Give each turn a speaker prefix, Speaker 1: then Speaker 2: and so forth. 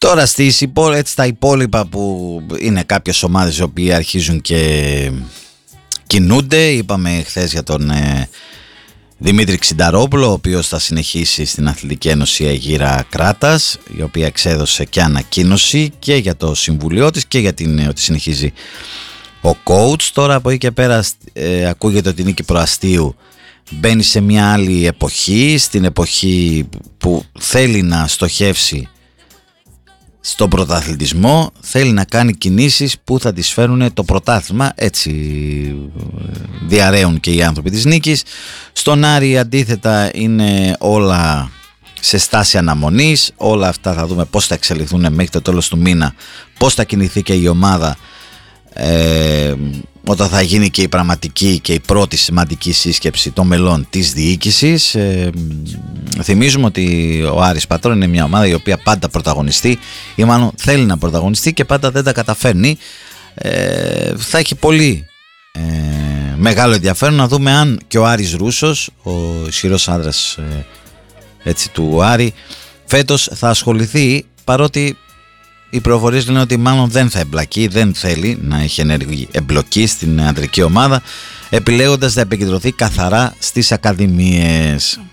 Speaker 1: Τώρα στα υπόλοιπα που είναι κάποιες ομάδες οι οποίοι αρχίζουν και κινούνται, είπαμε χθες για τον Δημήτρη Ξινταρόπουλο, ο οποίος θα συνεχίσει στην Αθλητική Ένωση Αιγύρα Κράτας, η οποία εξέδωσε και ανακοίνωση και για το συμβουλίο της και για ότι συνεχίζει ο coach. Τώρα από εκεί και πέρα ακούγεται ότι η Νίκη Προαστίου μπαίνει σε μια άλλη εποχή, στην εποχή που θέλει να στοχεύσει στον πρωταθλητισμό, θέλει να κάνει κινήσεις που θα της φέρουν το πρωτάθλημα. Έτσι διαρρέουν και οι άνθρωποι της Νίκης. Στον Άρη αντίθετα είναι όλα σε στάση αναμονής. Όλα αυτά θα δούμε πώς θα εξελιχθούν μέχρι το τέλος του μήνα, πώς θα κινηθεί και η ομάδα όταν θα γίνει και η πραγματική και η πρώτη σημαντική σύσκεψη των μελών της διοίκησης. Θυμίζουμε ότι ο Άρης Πατρών είναι μια ομάδα η οποία πάντα πρωταγωνιστεί, ή μάλλον θέλει να πρωταγωνιστεί και πάντα δεν τα καταφέρνει. Θα έχει πολύ μεγάλο ενδιαφέρον να δούμε αν και ο Άρης Ρούσος, ο ισχυρός άντρας του Άρη, φέτος θα ασχοληθεί, παρότι οι πληροφορίες λένε ότι μάλλον δεν θα εμπλακεί, δεν θέλει να έχει ενεργή εμπλοκή στην ανδρική ομάδα, επιλέγοντας να επικεντρωθεί καθαρά στις ακαδημίες.